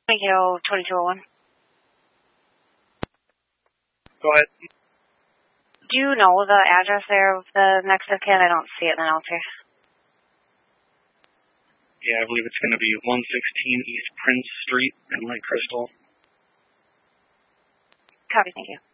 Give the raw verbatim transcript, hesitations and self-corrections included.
Thank you, twenty-two oh one. Go ahead. Do you know the address there of the next of kin? I don't see it in the notes here. Yeah, I believe it's going to be one sixteen East Prince Street in Lake Crystal. Copy, thank you.